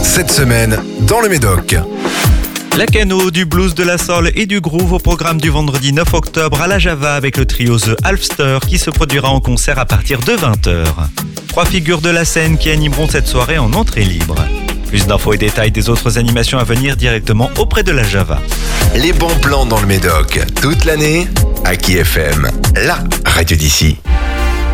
cette semaine dans le Médoc. La cano, du blues, de la soul et du groove au programme du vendredi 9 octobre à la Java avec le trio The Halfster qui se produira en concert à partir de 20h. 3 figures de la scène qui animeront cette soirée en entrée libre. Plus d'infos et détails des autres animations à venir directement auprès de la Java. Les bons plans dans le Médoc, toute l'année, Aki FM, la radio d'ici.